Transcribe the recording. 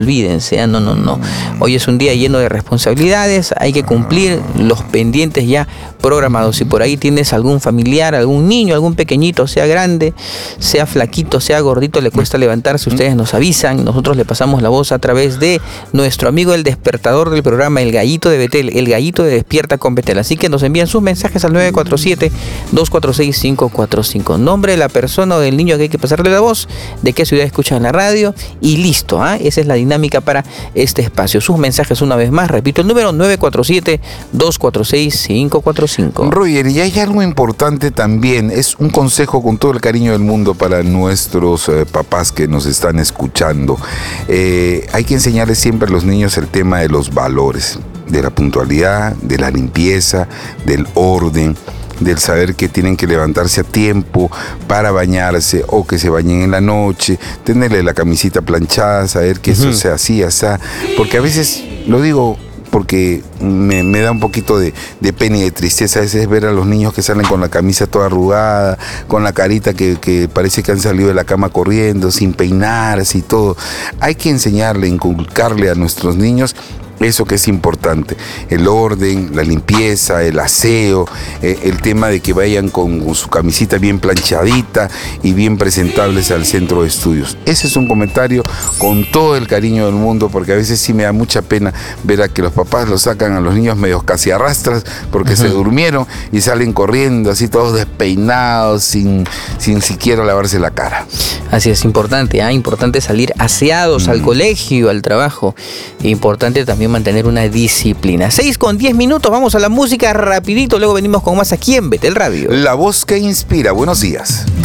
Olvídense, no. Hoy es un día lleno de responsabilidades, hay que cumplir los pendientes ya programados. Si por ahí tienes algún familiar, algún niño, algún pequeñito, sea grande, sea flaquito, sea gordito, le cuesta levantarse, ustedes nos avisan, nosotros le pasamos la voz a través de nuestro amigo el despertador del programa, el Gallito de Betel, el Gallito de Despierta con Betel. Así que nos envían sus mensajes al 947-246-545. Nombre de la persona o del niño que hay que pasarle la voz, de qué ciudad escucha en la radio y listo, esa es la dinámica para este espacio. Sus mensajes una vez más, repito el número 947-246-545. Roger, y hay algo importante también, es un consejo con todo el cariño del mundo para nuestros papás que nos están escuchando. Hay que enseñarles siempre a los niños el tema de los valores, de la puntualidad, de la limpieza, del orden, del saber que tienen que levantarse a tiempo para bañarse o que se bañen en la noche, tenerle la camisita planchada, saber que eso sea así, porque a veces, lo digo porque me da un poquito de pena y de tristeza a veces ver a los niños que salen con la camisa toda arrugada, con la carita que parece que han salido de la cama corriendo, sin peinarse y todo. Hay que enseñarle, inculcarle a nuestros niños eso que es importante, el orden, la limpieza, el aseo, el tema de que vayan con su camisita bien planchadita y bien presentables al centro de estudios. Ese es un comentario con todo el cariño del mundo, porque a veces sí me da mucha pena ver a que los papás los sacan a los niños medio casi arrastras porque se durmieron y salen corriendo así todos despeinados, sin siquiera lavarse la cara. Así es, importante salir aseados al colegio, al trabajo. Importante también mantener una disciplina. 6:10, vamos a la música rapidito, luego venimos con más aquí en Betel Radio. La voz que inspira, buenos días.